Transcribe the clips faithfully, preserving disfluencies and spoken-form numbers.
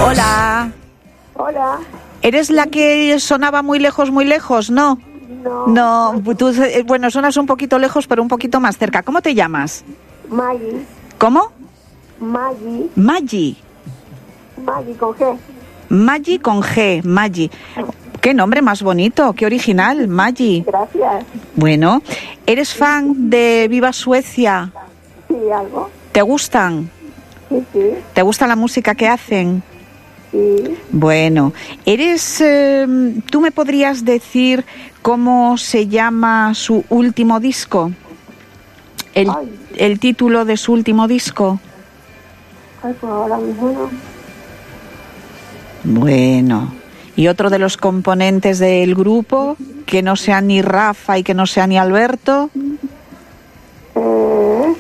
Hola. Hola. ¿Eres la que sonaba muy lejos, muy lejos? No. No. No, tú, bueno, sonas un poquito lejos, pero un poquito más cerca. ¿Cómo te llamas? Maggie. ¿Cómo? Maggie. Maggie. Maggie con G. Maggie con G, Maggie. Qué nombre más bonito, qué original, Maggie. Gracias. Bueno, ¿eres fan de Viva Suecia? Sí, algo. ¿Te gustan? Sí, sí. ¿Te gusta la música que hacen? Sí. Bueno, ¿eres, eh, tú me podrías decir cómo se llama su último disco? El, el título de su último disco. Ay, pues ahora mismo no. Bueno, y otro de los componentes del grupo, que no sea ni Rafa y que no sea ni Alberto. Eh...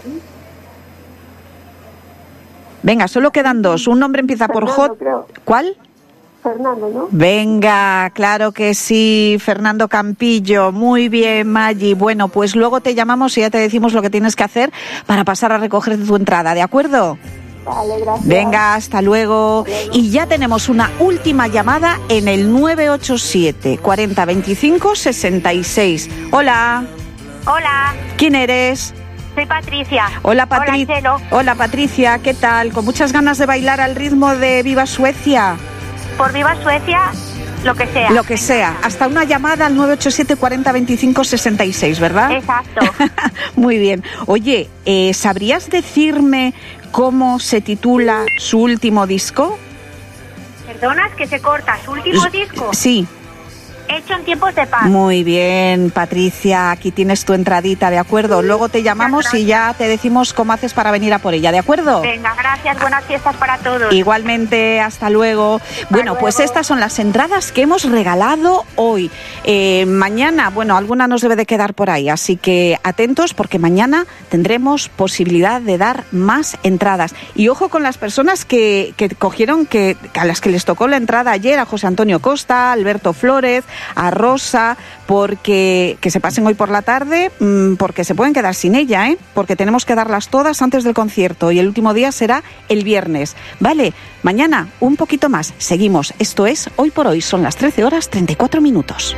Venga, solo quedan dos. Un nombre empieza por J. Creo. ¿Cuál? Fernando, ¿no? Venga, claro que sí, Fernando Campillo. Muy bien, Maggie. Bueno, pues luego te llamamos y ya te decimos lo que tienes que hacer para pasar a recoger tu entrada, ¿de acuerdo? Vale, gracias. Venga, hasta luego. hasta luego. Y ya tenemos una última llamada en el nueve ocho siete, cuarenta, veinticinco, sesenta y seis. Hola. Hola. ¿Quién eres? Soy Patricia. Hola, Patri- Hola, Hola, Patricia. ¿Qué tal? ¿Con muchas ganas de bailar al ritmo de Viva Suecia? Por Viva Suecia, lo que sea. Lo que sea. Hasta una llamada al nueve ocho siete, cuarenta, veinticinco, sesenta y seis, ¿verdad? Exacto. Muy bien. Oye, eh, ¿sabrías decirme cómo se titula su último disco? ¿Perdonas que se corta su último disco? Sí. Hecho en tiempos de paz. Muy bien, Patricia, aquí tienes tu entradita, ¿de acuerdo? Luego te llamamos y ya te decimos cómo haces para venir a por ella, ¿de acuerdo? Venga, gracias, buenas fiestas para todos. Igualmente, hasta luego. Hasta bueno, luego. Pues estas son las entradas que hemos regalado hoy. Eh, mañana, bueno, alguna nos debe de quedar por ahí, así que atentos porque mañana tendremos posibilidad de dar más entradas. Y ojo con las personas que, que cogieron, que a las que les tocó la entrada ayer, a José Antonio Costa, a Alberto Flores, a Rosa, porque que se pasen hoy por la tarde, porque se pueden quedar sin ella, ¿eh? Porque tenemos que darlas todas antes del concierto y el último día será el viernes. Vale, mañana un poquito más. Seguimos. Esto es Hoy por Hoy. Son las trece horas treinta y cuatro minutos.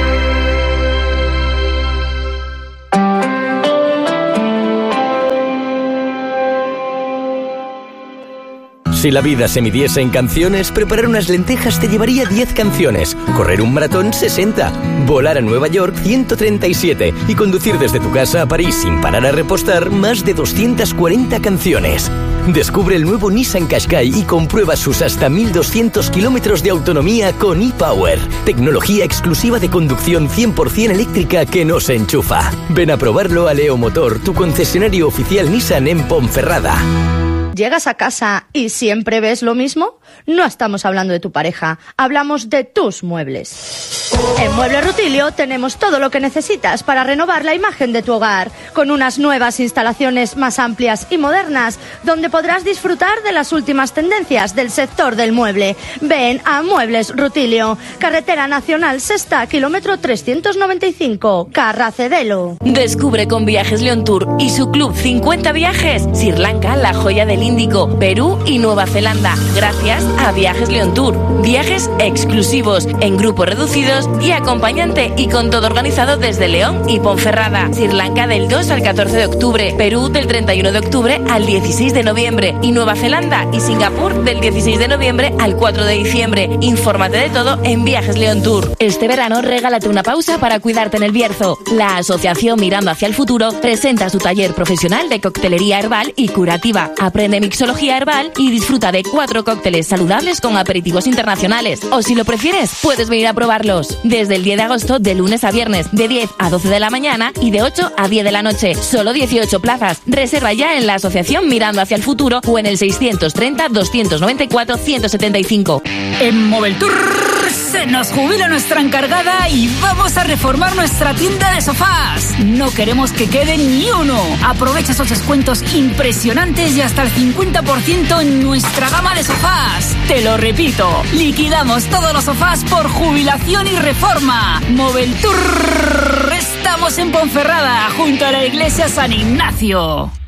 Si la vida se midiese en canciones, preparar unas lentejas te llevaría diez canciones, correr un maratón sesenta, volar a Nueva York ciento treinta y siete y conducir desde tu casa a París sin parar a repostar más de doscientas cuarenta canciones. Descubre el nuevo Nissan Qashqai y comprueba sus hasta mil doscientos kilómetros de autonomía con ePower, tecnología exclusiva de conducción cien por ciento eléctrica que no se enchufa. Ven a probarlo a Leo Motor, tu concesionario oficial Nissan en Ponferrada. ¿Llegas a casa y siempre ves lo mismo? No estamos hablando de tu pareja, hablamos de tus muebles. En Muebles Rutilio tenemos todo lo que necesitas para renovar la imagen de tu hogar, con unas nuevas instalaciones más amplias y modernas, donde podrás disfrutar de las últimas tendencias del sector del mueble. Ven a Muebles Rutilio, Carretera Nacional Sexta, kilómetro trescientos noventa y cinco, Carracedelo. Descubre con Viajes León Tour y su club cincuenta viajes, Sri Lanka, la joya del Índico, Perú y Nueva Zelanda, gracias a Viajes León Tour. Viajes exclusivos, en grupos reducidos y acompañante, y con todo organizado desde León y Ponferrada. Sri Lanka del dos al catorce de octubre, Perú del treinta y uno de octubre al dieciséis de noviembre y Nueva Zelanda y Singapur del dieciséis de noviembre al cuatro de diciembre. Infórmate de todo en Viajes León Tour. Este verano regálate una pausa para cuidarte en el Bierzo. La asociación Mirando hacia el Futuro presenta su taller profesional de coctelería herbal y curativa. Aprende mixología herbal y disfruta de cuatro cócteles saludables con aperitivos internacionales. O si lo prefieres, puedes venir a probarlos. Desde el diez de agosto, de lunes a viernes, de diez a doce de la mañana y de ocho a diez de la noche. Solo dieciocho plazas. Reserva ya en la asociación Mirando hacia el Futuro o en el seiscientos treinta, doscientos noventa y cuatro, ciento setenta y cinco. En Moveltour se nos jubila nuestra encargada y vamos a reformar nuestra tienda de sofás. No queremos que quede ni uno. Aprovecha esos descuentos impresionantes y hasta el cincuenta por ciento en nuestra gama de sofás. Te lo repito, liquidamos todos los sofás por jubilación y reforma. Moveltour, estamos en Ponferrada, junto a la iglesia San Ignacio.